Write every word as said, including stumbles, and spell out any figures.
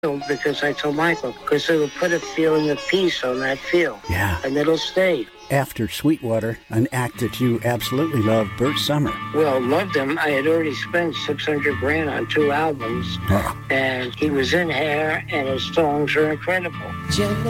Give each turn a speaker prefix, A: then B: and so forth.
A: Because I told Michael, because it'll put a feeling of peace on that field.
B: Yeah.
A: And it'll stay.
B: After Sweetwater, an act that you absolutely love, Burt Summer.
A: Well, loved him. I had already spent six hundred grand on two albums.
B: Oh.
A: And he was in Hair, and his songs are incredible.